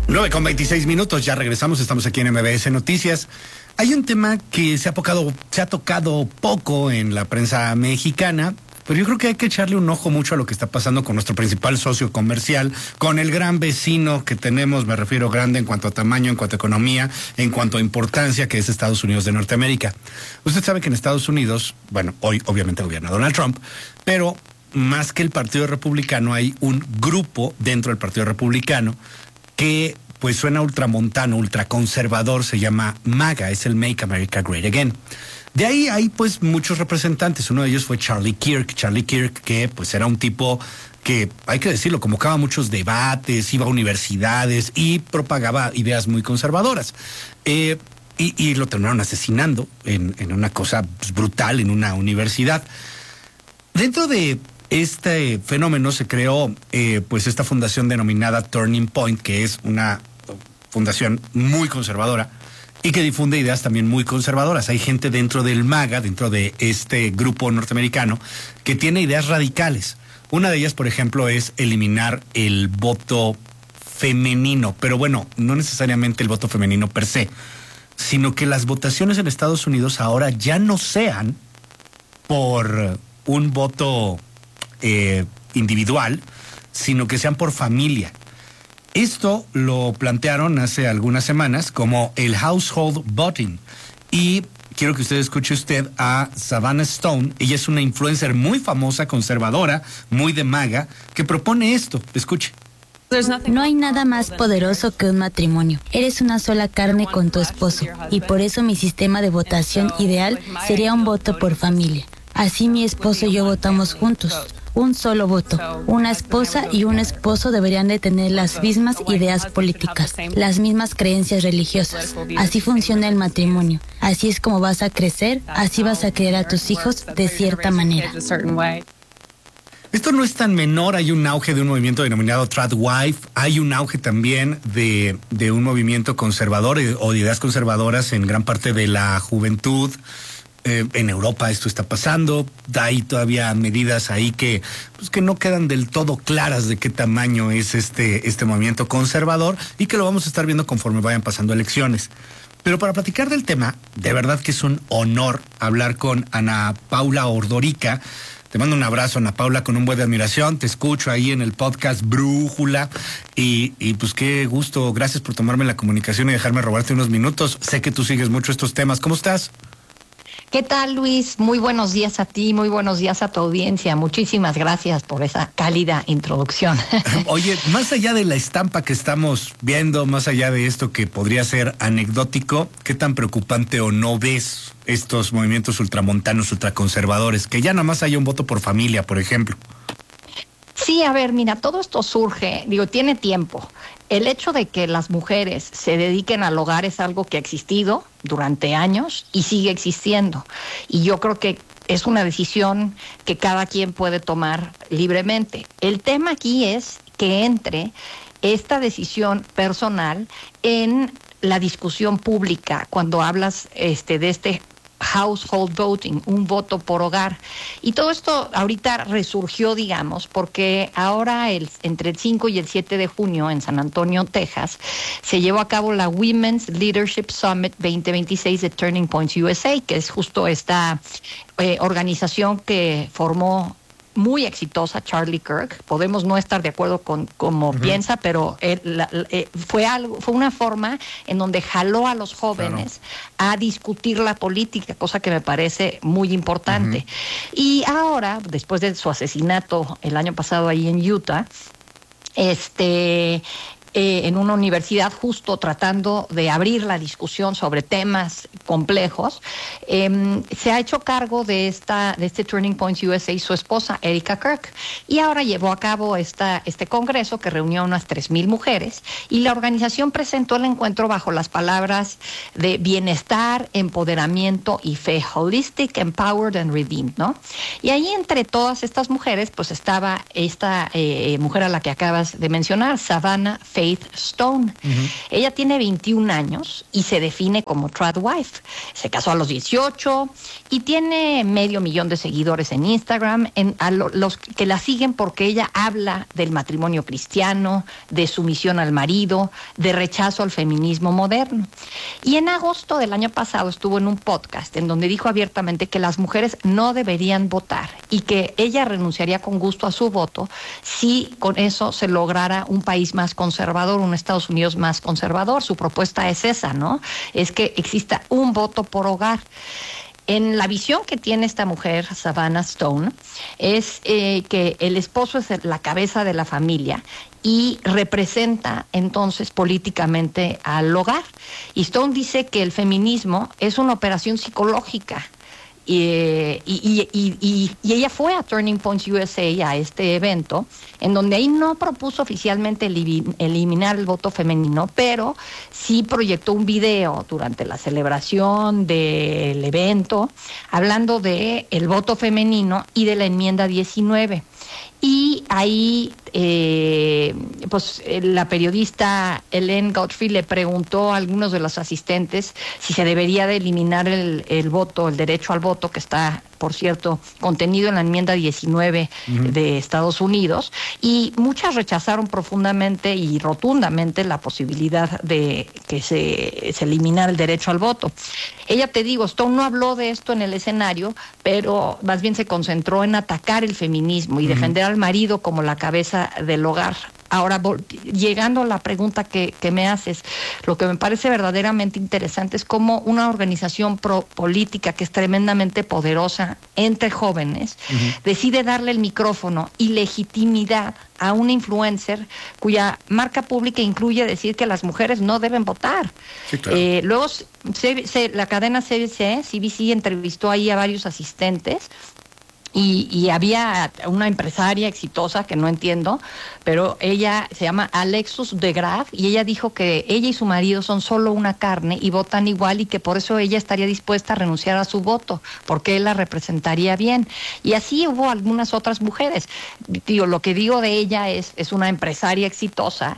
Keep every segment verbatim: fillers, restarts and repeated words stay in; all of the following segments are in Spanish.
nueve con veintiséis minutos, ya regresamos, estamos aquí en M B S Noticias. Hay un tema que se ha tocado, se ha tocado poco en la prensa mexicana, pero yo creo que hay que echarle un ojo mucho a lo que está pasando con nuestro principal socio comercial, con el gran vecino que tenemos, me refiero grande en cuanto a tamaño, en cuanto a economía, en cuanto a importancia, que es Estados Unidos de Norteamérica. Usted sabe que en Estados Unidos, bueno, hoy obviamente gobierna Donald Trump, pero más que el Partido Republicano hay un grupo dentro del Partido Republicano que pues suena ultramontano, ultraconservador, se llama MAGA, es el Make America Great Again. De ahí hay pues muchos representantes, uno de ellos fue Charlie Kirk, Charlie Kirk que pues era un tipo que, hay que decirlo, convocaba muchos debates, iba a universidades y propagaba ideas muy conservadoras. Eh, y, y lo terminaron asesinando en, en una cosa pues, brutal en una universidad. Dentro de este fenómeno se creó eh, pues esta fundación denominada Turning Point, que es una fundación muy conservadora y que difunde ideas también muy conservadoras. Hay gente dentro del MAGA, dentro de este grupo norteamericano, que tiene ideas radicales. Una de ellas, por ejemplo, es eliminar el voto femenino, pero bueno, no necesariamente el voto femenino per se, sino que las votaciones en Estados Unidos ahora ya no sean por un voto eh, individual, sino que sean por familia. Esto lo plantearon hace algunas semanas como el household voting. Y quiero que usted escuche usted a Savannah Stone. Ella es una influencer muy famosa, conservadora, muy de MAGA, que propone esto. Escuche. No hay nada más poderoso que un matrimonio. Eres una sola carne con tu esposo. Y por eso mi sistema de votación ideal sería un voto por familia. Así mi esposo y yo votamos juntos. Un solo voto. Una esposa y un esposo deberían de tener las mismas ideas políticas, las mismas creencias religiosas. Así funciona el matrimonio. Así es como vas a crecer, así vas a criar a tus hijos de cierta manera. Esto no es tan menor, hay un auge de un movimiento denominado Tradwife, hay un auge también de, de un movimiento conservador o de ideas conservadoras en gran parte de la juventud. Eh, en Europa esto está pasando, hay todavía medidas ahí que, pues, que no quedan del todo claras de qué tamaño es este, este movimiento conservador y que lo vamos a estar viendo conforme vayan pasando elecciones. Pero para platicar del tema, de verdad que es un honor hablar con Ana Paula Ordorica. Te mando un abrazo, Ana Paula, con un buen de admiración. Te escucho ahí en el podcast Brújula y, y pues qué gusto. Gracias por tomarme la comunicación y dejarme robarte unos minutos. Sé que tú sigues mucho estos temas. ¿Cómo estás? ¿Qué tal, Luis? Muy buenos días a ti, muy buenos días a tu audiencia. Muchísimas gracias por esa cálida introducción. Oye, más allá de la estampa que estamos viendo, más allá de esto que podría ser anecdótico, ¿qué tan preocupante o no ves estos movimientos ultramontanos, ultraconservadores? Que ya nada más haya un voto por familia, por ejemplo. Sí, a ver, mira, todo esto surge, digo, tiene tiempo. El hecho de que las mujeres se dediquen al hogar es algo que ha existido durante años y sigue existiendo. Y yo creo que es una decisión que cada quien puede tomar libremente. El tema aquí es que entre esta decisión personal en la discusión pública cuando hablas este, de este household voting, un voto por hogar. Y todo esto ahorita resurgió, digamos, porque ahora el, entre el cinco y el siete de junio en San Antonio, Texas, se llevó a cabo la Women's Leadership Summit veinte veintiséis de Turning Point U S A, que es justo esta eh, organización que formó muy exitosa Charlie Kirk. Podemos no estar de acuerdo con cómo uh-huh. piensa, pero él, la, eh, fue algo, fue una forma en donde jaló a los jóvenes claro. a discutir la política, cosa que me parece muy importante. Uh-huh. Y ahora, después de su asesinato el año pasado ahí en Utah, este Eh, en una universidad justo tratando de abrir la discusión sobre temas complejos, eh, se ha hecho cargo de esta de este Turning Point U S A su esposa, Erika Kirk, y ahora llevó a cabo esta, este congreso que reunió a unas tres mil mujeres, y la organización presentó el encuentro bajo las palabras de bienestar, empoderamiento y fe, holistic, empowered and redeemed, ¿no? Y ahí entre todas estas mujeres, pues estaba esta eh, mujer a la que acabas de mencionar, Savannah Faith Faith Stone. Uh-huh. Ella tiene veintiún años y se define como tradwife. Se casó a los dieciocho y tiene medio millón de seguidores en Instagram, en, a lo, los que la siguen porque ella habla del matrimonio cristiano, de sumisión al marido, de rechazo al feminismo moderno. Y en agosto del año pasado estuvo en un podcast en donde dijo abiertamente que las mujeres no deberían votar y que ella renunciaría con gusto a su voto si con eso se lograra un país más conservador, un Estados Unidos más conservador. Su propuesta es esa, ¿no? Es que exista un voto por hogar. En la visión que tiene esta mujer, Savannah Stone, es eh, que el esposo es la cabeza de la familia y representa entonces políticamente al hogar. Y Stone dice que el feminismo es una operación psicológica. Y, y, y, y, y ella fue a Turning Points U S A, a este evento, en donde ahí no propuso oficialmente eliminar el voto femenino, pero sí proyectó un video durante la celebración del evento, hablando de el voto femenino y de la enmienda diecinueve. Y ahí, eh, pues, la periodista Ellen Godfrey le preguntó a algunos de los asistentes si se debería de eliminar el, el voto, el derecho al voto, que está, por cierto, contenido en la enmienda diecinueve uh-huh. de Estados Unidos, y muchas rechazaron profundamente y rotundamente la posibilidad de que se, se eliminara el derecho al voto. Ella, te digo, Stone no habló de esto en el escenario, pero más bien se concentró en atacar el feminismo y uh-huh. defender al marido como la cabeza del hogar. Ahora, llegando a la pregunta que, que me haces, lo que me parece verdaderamente interesante es cómo una organización pro política que es tremendamente poderosa entre jóvenes uh-huh. decide darle el micrófono y legitimidad a una influencer cuya marca pública incluye decir que las mujeres no deben votar. Sí, claro. eh, luego se, se, la cadena C B C, C B C entrevistó ahí a varios asistentes. Y, y había una empresaria exitosa que no entiendo, pero ella se llama Alexus de Graaf y ella dijo que ella y su marido son solo una carne y votan igual y que por eso ella estaría dispuesta a renunciar a su voto, porque él la representaría bien. Y así hubo algunas otras mujeres. Digo, lo que digo de ella es, es una empresaria exitosa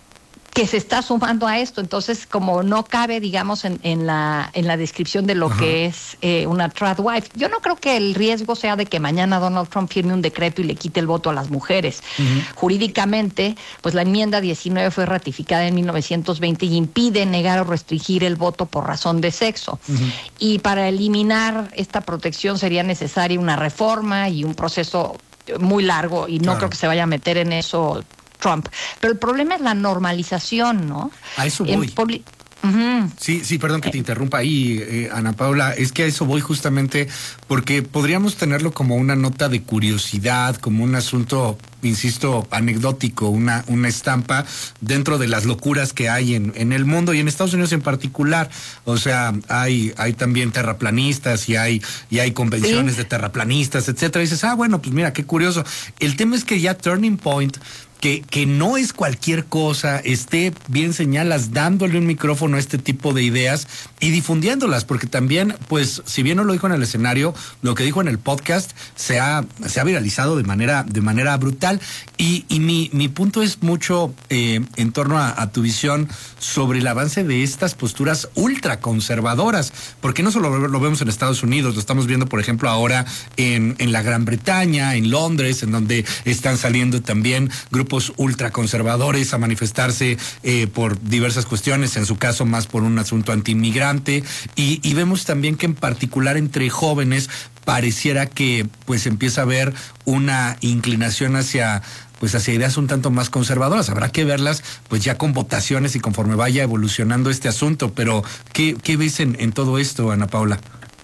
que se está sumando a esto, entonces como no cabe, digamos, en, en la en la descripción de lo Ajá. que es eh, una tradwife. Yo no creo que el riesgo sea de que mañana Donald Trump firme un decreto y le quite el voto a las mujeres. Uh-huh. Jurídicamente, pues la enmienda diecinueve fue ratificada en mil novecientos veinte y impide negar o restringir el voto por razón de sexo. Uh-huh. Y para eliminar esta protección sería necesaria una reforma y un proceso muy largo y no claro. creo que se vaya a meter en eso Trump. Pero el problema es la normalización, ¿no? A eso voy. Poli- uh-huh. Sí, sí, perdón que te interrumpa ahí, eh, Ana Paula. Es que a eso voy justamente porque podríamos tenerlo como una nota de curiosidad, como un asunto, insisto, anecdótico, una, una estampa dentro de las locuras que hay en, en el mundo y en Estados Unidos en particular. O sea, hay, hay también terraplanistas y hay, y hay convenciones ¿Sí? de terraplanistas, etcétera. Y dices, ah, bueno, pues mira, qué curioso. El tema es que ya Turning Point, Que, que no es cualquier cosa, esté, bien señalas, dándole un micrófono a este tipo de ideas y difundiéndolas, porque también, pues, si bien no lo dijo en el escenario, lo que dijo en el podcast se ha, se ha viralizado de manera, de manera brutal. Y, y mi, mi punto es mucho eh, en torno a, a tu visión sobre el avance de estas posturas ultraconservadoras, porque no solo lo vemos en Estados Unidos, lo estamos viendo, por ejemplo, ahora en, en la Gran Bretaña, en Londres, en donde están saliendo también grupos ultraconservadores a manifestarse eh, por diversas cuestiones, en su caso más por un asunto antiinmigrante, y, y vemos también que en particular entre jóvenes pareciera que pues empieza a haber una inclinación hacia pues hacia ideas un tanto más conservadoras. Habrá que verlas pues ya con votaciones y conforme vaya evolucionando este asunto, pero ¿qué, qué ves en, en todo esto, Ana Paula?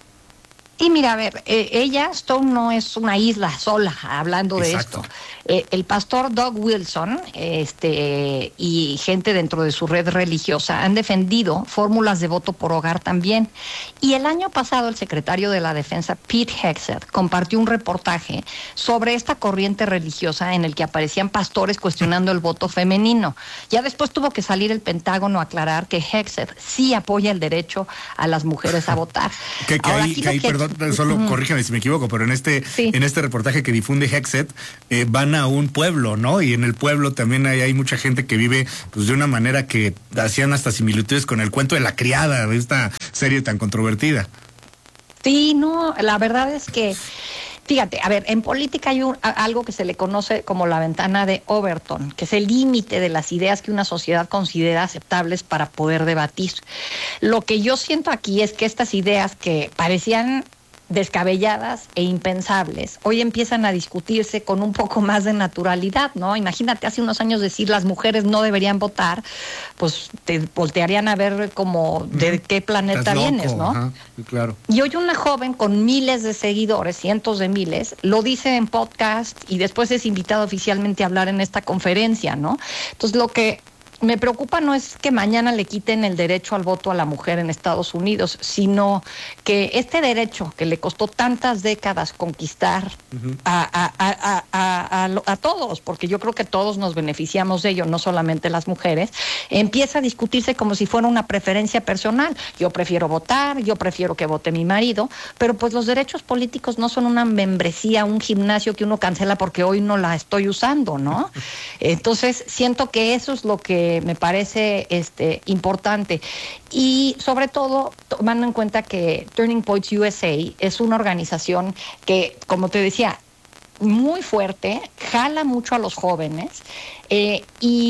Y mira, a ver, eh, ella, Stone, no es una isla sola hablando de Exacto. esto. Eh, el pastor Doug Wilson este, y gente dentro de su red religiosa han defendido fórmulas de voto por hogar también. Y el año pasado el secretario de la Defensa, Pete Hegseth, compartió un reportaje sobre esta corriente religiosa en el que aparecían pastores cuestionando el voto femenino. Ya después tuvo que salir el Pentágono a aclarar que Hegseth sí apoya el derecho a las mujeres a votar. Que, que Ahora, ahí, que ahí, perdón, no, solo uh-huh. corrígeme si me equivoco, pero en este, sí. en este reportaje que difunde Hexet, eh, van a un pueblo, ¿no? Y en el pueblo también hay, hay mucha gente que vive pues de una manera que hacían hasta similitudes con el cuento de la criada, de esta serie tan controvertida. Sí, no, la verdad es que fíjate, a ver, en política hay un, algo que se le conoce como la ventana de Overton, que es el límite de las ideas que una sociedad considera aceptables para poder debatir. Lo que yo siento aquí es que estas ideas que parecían descabelladas e impensables, hoy empiezan a discutirse con un poco más de naturalidad, ¿no? Imagínate, hace unos años decir las mujeres no deberían votar, pues te voltearían a ver como de qué planeta vienes, ¿no? Ajá, claro. Y hoy una joven con miles de seguidores, cientos de miles, lo dice en podcast y después es invitado oficialmente a hablar en esta conferencia, ¿no? Entonces lo que me preocupa no es que mañana le quiten el derecho al voto a la mujer en Estados Unidos, sino que este derecho que le costó tantas décadas conquistar uh-huh. a, a, a, a, a, a todos, porque yo creo que todos nos beneficiamos de ello, no solamente las mujeres, empieza a discutirse como si fuera una preferencia personal. Yo prefiero votar, yo prefiero que vote mi marido, pero pues los derechos políticos no son una membresía, un gimnasio que uno cancela porque hoy no la estoy usando, ¿no? Entonces siento que eso es lo que me parece este, importante. Y sobre todo, tomando en cuenta que Turning Points U S A es una organización que, como te decía, muy fuerte, jala mucho a los jóvenes. Eh,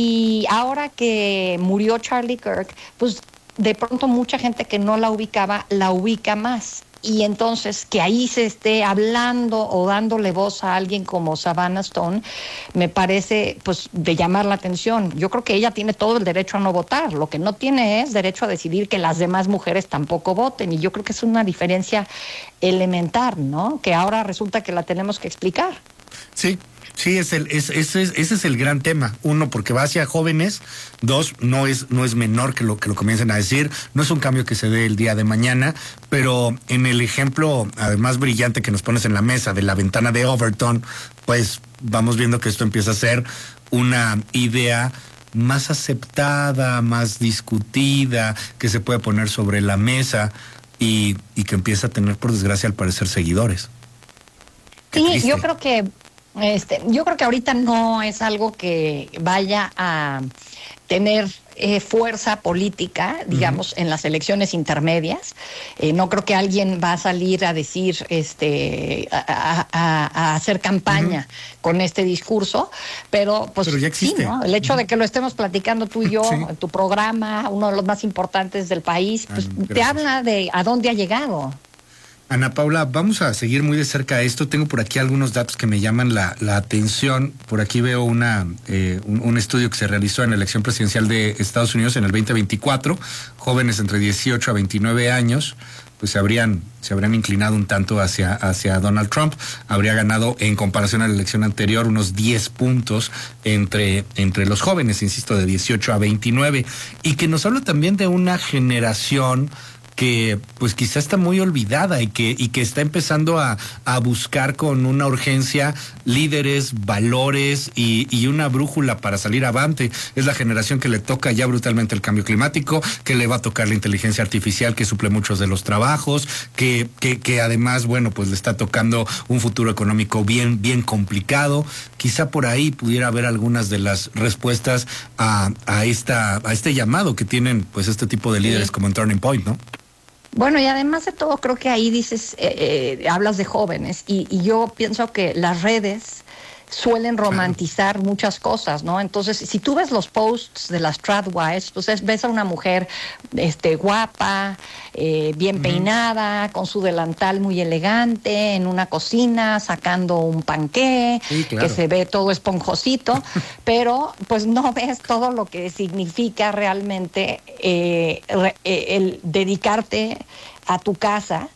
y ahora que murió Charlie Kirk, pues de pronto mucha gente que no la ubicaba, la ubica más. Y entonces que ahí se esté hablando o dándole voz a alguien como Savannah Stone, me parece pues de llamar la atención. Yo creo que ella tiene todo el derecho a no votar, lo que no tiene es derecho a decidir que las demás mujeres tampoco voten, y yo creo que es una diferencia elemental, ¿no? Que ahora resulta que la tenemos que explicar. Sí. Sí, es el, es, ese, es, ese es el gran tema. Uno, porque va hacia jóvenes. Dos, no es, no es menor que lo que lo comiencen a decir. No es un cambio que se dé el día de mañana, pero en el ejemplo, además brillante que nos pones en la mesa de la ventana de Overton, pues vamos viendo que esto empieza a ser una idea más aceptada, más discutida, que se puede poner sobre la mesa y, y que empieza a tener, por desgracia, al parecer, seguidores. Qué sí, triste. Yo creo que Este, yo creo que ahorita no es algo que vaya a tener eh, fuerza política, digamos, uh-huh. en las elecciones intermedias. Eh, no creo que alguien va a salir a decir, este, a, a, a hacer campaña uh-huh. con este discurso, pero pues pero ya existe. Sí, ¿no? El hecho uh-huh. de que lo estemos platicando tú y yo, sí. en tu programa, uno de los más importantes del país, pues Ay, te habla de a dónde ha llegado. Ana Paula, vamos a seguir muy de cerca esto. Tengo por aquí algunos datos que me llaman la, la atención. Por aquí veo una eh, un, un estudio que se realizó en la elección presidencial de Estados Unidos en el veinte veinticuatro. Jóvenes entre dieciocho a veintinueve años, pues se habrían, se habrían inclinado un tanto hacia, hacia Donald Trump. Habría ganado, en comparación a la elección anterior, unos diez puntos entre, entre los jóvenes, insisto, de dieciocho a veintinueve. Y que nos habla también de una generación que pues quizá está muy olvidada y que, y que está empezando a, a buscar con una urgencia líderes, valores y, y una brújula para salir avante. Es la generación que le toca ya brutalmente el cambio climático, que le va a tocar la inteligencia artificial que suple muchos de los trabajos, que, que, que además, bueno, pues le está tocando un futuro económico bien, bien complicado. Quizá por ahí pudiera haber algunas de las respuestas a, a esta, a este llamado que tienen pues este tipo de líderes sí. como en Turning Point, ¿no? Bueno, y además de todo, creo que ahí dices, eh, eh, hablas de jóvenes, y, y yo pienso que las redes suelen romantizar claro. muchas cosas, ¿no? Entonces, si tú ves los posts de las tradwives, pues es, ves a una mujer este, guapa, eh, bien uh-huh. peinada, con su delantal muy elegante, en una cocina, sacando un panqué, sí, claro. que se ve todo esponjosito, pero pues no ves todo lo que significa realmente eh, re, eh, el dedicarte a tu casa,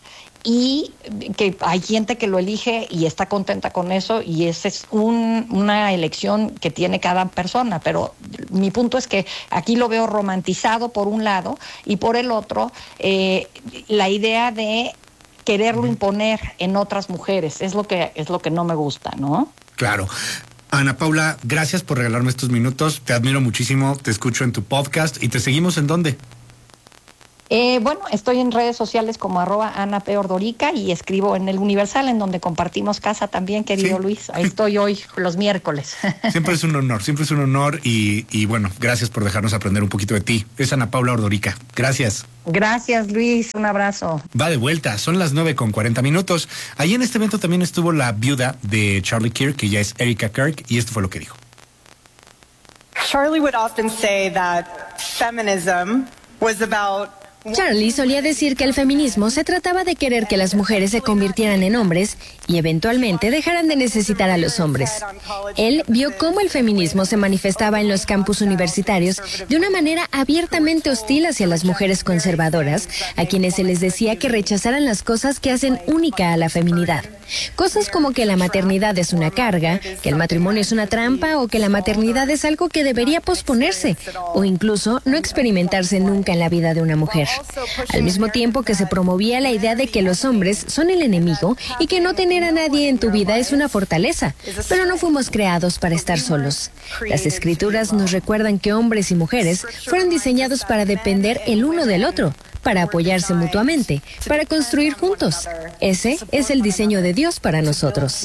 y que hay gente que lo elige y está contenta con eso, y esa es un, una elección que tiene cada persona, pero mi punto es que aquí lo veo romantizado por un lado, y por el otro eh, la idea de quererlo imponer en otras mujeres es lo que es lo que no me gusta, ¿no? Claro. Ana Paula, gracias por regalarme estos minutos, te admiro muchísimo, te escucho en tu podcast y te seguimos ¿en dónde? Eh, bueno, estoy en redes sociales como arroba Ana P. Ordorica y escribo en El Universal, en donde compartimos casa también, querido Sí. Luis. Ahí estoy hoy, los miércoles. Siempre es un honor, siempre es un honor y, y bueno, gracias por dejarnos aprender un poquito de ti. Es Ana Paula Ordorica. Gracias. Gracias, Luis. Un abrazo. Va de vuelta, son las nueve con cuarenta minutos. Ahí en este evento también estuvo la viuda de Charlie Kirk, que ya es Erika Kirk, y esto fue lo que dijo. Charlie would often say that feminism was about Charlie solía decir que el feminismo se trataba de querer que las mujeres se convirtieran en hombres y eventualmente dejaran de necesitar a los hombres. Él vio cómo el feminismo se manifestaba en los campus universitarios de una manera abiertamente hostil hacia las mujeres conservadoras, a quienes se les decía que rechazaran las cosas que hacen única a la feminidad. Cosas como que la maternidad es una carga, que el matrimonio es una trampa o que la maternidad es algo que debería posponerse o incluso no experimentarse nunca en la vida de una mujer. Al mismo tiempo que se promovía la idea de que los hombres son el enemigo y que no tener a nadie en tu vida es una fortaleza, pero no fuimos creados para estar solos. Las escrituras nos recuerdan que hombres y mujeres fueron diseñados para depender el uno del otro, para apoyarse mutuamente, para construir juntos. Ese es el diseño de Dios para nosotros.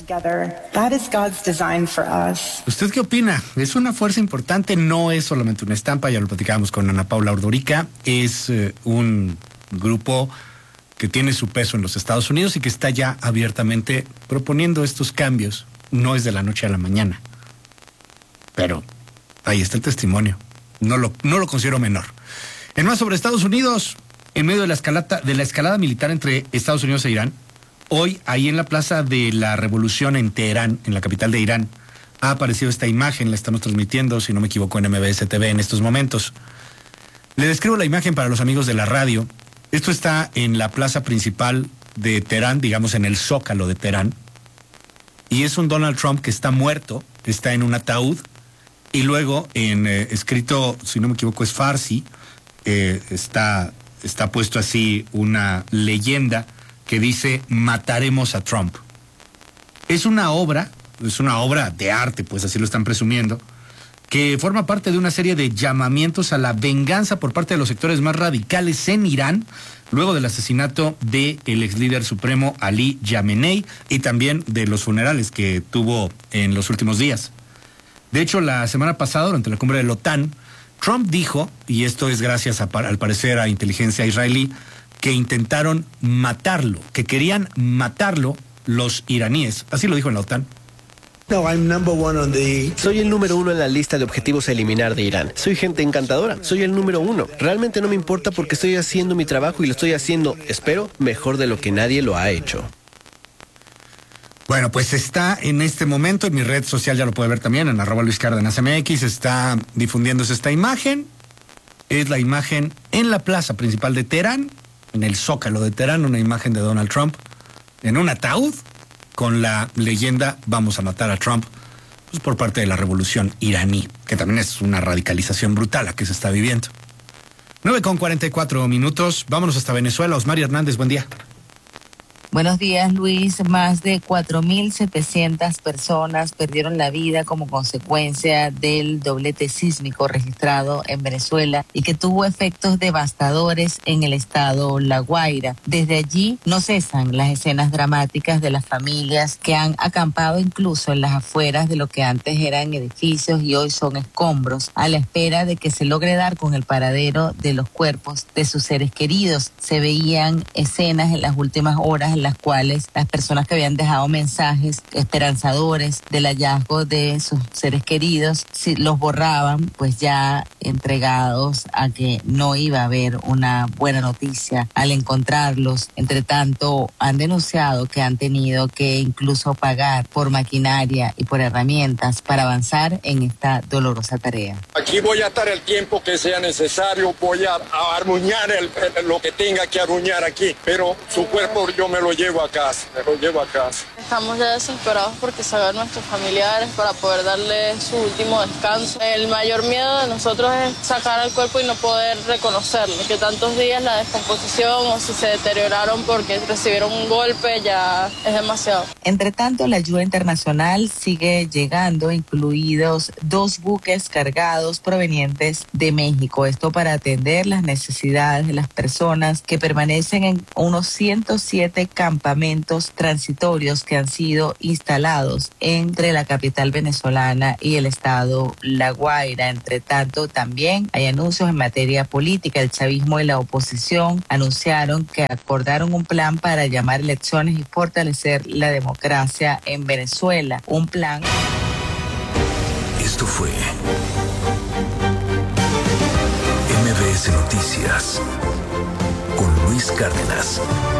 ¿Usted qué opina? Es una fuerza importante, no es solamente una estampa, ya lo platicábamos con Ana Paula Ordorica, es eh, un grupo que tiene su peso en los Estados Unidos y que está ya abiertamente proponiendo estos cambios. No es de la noche a la mañana, pero ahí está el testimonio. No lo, no lo considero menor. En más sobre Estados Unidos, en medio de la escalada, de la escalada militar entre Estados Unidos e Irán, hoy, ahí en la Plaza de la Revolución en Teherán, en la capital de Irán, ha aparecido esta imagen, la estamos transmitiendo, si no me equivoco, en M B S T V en estos momentos. Le describo la imagen para los amigos de la radio. Esto está en la plaza principal de Teherán, digamos en el Zócalo de Teherán, y es un Donald Trump que está muerto, está en un ataúd, y luego en eh, escrito, si no me equivoco, es farsi, eh, está... está puesto así una leyenda que dice mataremos a Trump. Es una obra, es una obra de arte, pues así lo están presumiendo, que forma parte de una serie de llamamientos a la venganza por parte de los sectores más radicales en Irán, luego del asesinato del ex líder supremo Ali Khamenei y también de los funerales que tuvo en los últimos días. De hecho, la semana pasada, durante la cumbre de la OTAN, Trump dijo, y esto es gracias a, al parecer a inteligencia israelí, que intentaron matarlo, que querían matarlo los iraníes. Así lo dijo en la OTAN. No, I'm number one on the... Soy el número uno en la lista de objetivos a eliminar de Irán. Soy gente encantadora. Soy el número uno. Realmente no me importa porque estoy haciendo mi trabajo y lo estoy haciendo, espero, mejor de lo que nadie lo ha hecho. Bueno, pues está en este momento en mi red social, ya lo puede ver también, en arroba Luis Cárdenas M X, está difundiéndose esta imagen. Es la imagen en la plaza principal de Teherán, en el Zócalo de Teherán, una imagen de Donald Trump en un ataúd con la leyenda vamos a matar a Trump, pues por parte de la revolución iraní, que también es una radicalización brutal la que se está viviendo. nueve con cuarenta y cuatro minutos, vámonos hasta Venezuela. Osmari Hernández, buen día. Buenos días, Luis. Más de cuatro mil setecientas personas perdieron la vida como consecuencia del doblete sísmico registrado en Venezuela y que tuvo efectos devastadores en el estado La Guaira. Desde allí no cesan las escenas dramáticas de las familias que han acampado incluso en las afueras de lo que antes eran edificios y hoy son escombros, a la espera de que se logre dar con el paradero de los cuerpos de sus seres queridos. Se veían escenas en las últimas horas en las cuales las personas que habían dejado mensajes esperanzadores del hallazgo de sus seres queridos, si los borraban, pues ya entregados a que no iba a haber una buena noticia al encontrarlos. Entre tanto, han denunciado que han tenido que incluso pagar por maquinaria y por herramientas para avanzar en esta dolorosa tarea. Aquí voy a estar el tiempo que sea necesario, voy a, a arruñar el, el, lo que tenga que arruñar aquí, pero su cuerpo yo me lo llevo a casa, me lo llevo a casa. Estamos ya desesperados porque salgan nuestros familiares para poder darle su último descanso. El mayor miedo de nosotros es sacar al cuerpo y no poder reconocerlo, que tantos días la descomposición o si se deterioraron porque recibieron un golpe ya es demasiado. Entre tanto, la ayuda internacional sigue llegando, incluidos dos buques cargados provenientes de México. Esto para atender las necesidades de las personas que permanecen en unos ciento siete campamentos transitorios que han sido instalados entre la capital venezolana y el estado La Guaira. Entre tanto, también hay anuncios en materia política. El chavismo y la oposición anunciaron que acordaron un plan para llamar elecciones y fortalecer la democracia en Venezuela. Un plan. Esto fue M B S Noticias con Luis Cárdenas.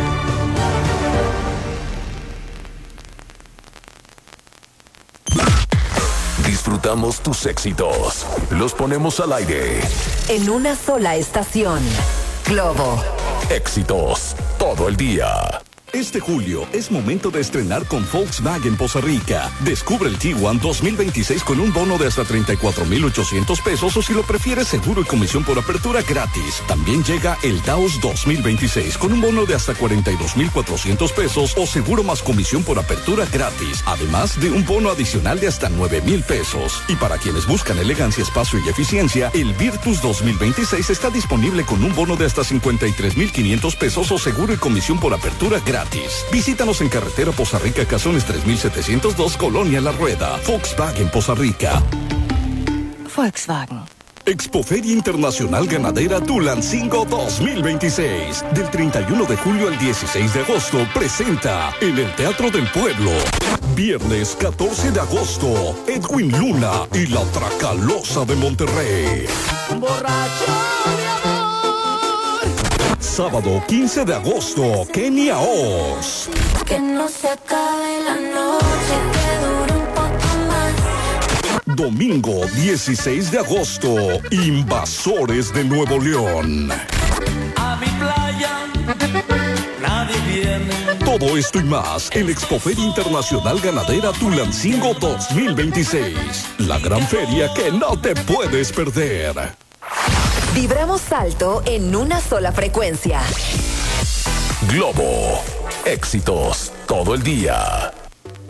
Disfrutamos tus éxitos. Los ponemos al aire. En una sola estación. Globo. Éxitos todo el día. Este julio es momento de estrenar con Volkswagen Poza Rica. Descubre el Tiguan dos mil veintiséis con un bono de hasta treinta y cuatro mil ochocientos pesos o si lo prefieres seguro y comisión por apertura gratis. También llega el Taos dos mil veintiséis con un bono de hasta cuarenta y dos mil cuatrocientos pesos o seguro más comisión por apertura gratis. Además de un bono adicional de hasta nueve mil pesos. Y para quienes buscan elegancia, espacio y eficiencia, el Virtus dos mil veintiséis está disponible con un bono de hasta cincuenta y tres mil quinientos pesos o seguro y comisión por apertura gratis. Visítanos en carretera Poza Rica, Cazones tres mil setecientos dos, Colonia La Rueda. Volkswagen Poza Rica. Volkswagen. Expoferia Internacional Ganadera Tulancingo dos mil veintiséis. Del treinta y uno de julio al dieciséis de agosto presenta en el Teatro del Pueblo. Viernes catorce de agosto, Edwin Luna y la Tracalosa de Monterrey. Borracho de amor. Sábado quince de agosto, Kenia Oz. Que no se acabe la noche, que dure un poco más. Domingo dieciséis de agosto, Invasores de Nuevo León. A mi playa nadie viene. Todo esto y más en Expoferia Internacional Ganadera Tulancingo dos mil veintiséis. La gran feria que no te puedes perder. Vibramos alto en una sola frecuencia. Globo. Éxitos todo el día.